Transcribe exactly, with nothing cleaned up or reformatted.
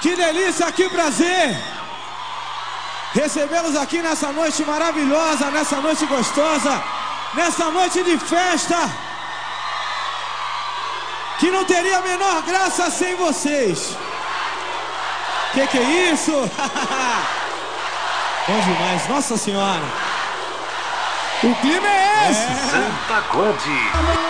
Que delícia, que prazer recebê-los aqui nessa noite maravilhosa, nessa noite gostosa, nessa noite de festa, que não teria a menor graça sem vocês. Que que é isso? Bom demais, Nossa Senhora. O clima é esse. É. Santa God.